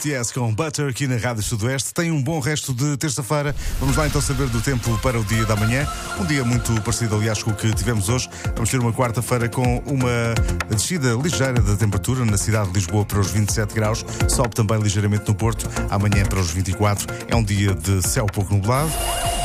BTS com Butter aqui na Rádio Sudoeste. Tem um bom resto de terça-feira. Vamos lá então saber do tempo para o dia da manhã. Um dia muito parecido, aliás, com o que tivemos hoje. Vamos ter uma quarta-feira com uma descida ligeira da temperatura na cidade de Lisboa para os 27 graus. Sobe também ligeiramente no Porto. Amanhã para os 24. É um dia de céu pouco nublado.